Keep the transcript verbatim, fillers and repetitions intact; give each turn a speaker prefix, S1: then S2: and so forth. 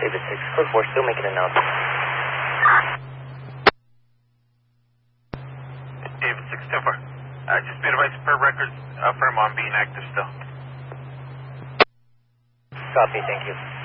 S1: David six, code four, still making an announcement.
S2: David six, ten four. Uh, just be advised per records, affirm on being active still.
S1: Copy, thank you.